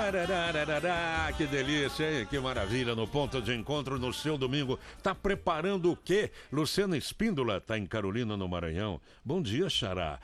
Que delícia, hein? Que maravilha, no ponto de encontro no seu domingo. Tá preparando o quê? Luciana Espíndola tá em Carolina, no Maranhão. Bom dia, Xará.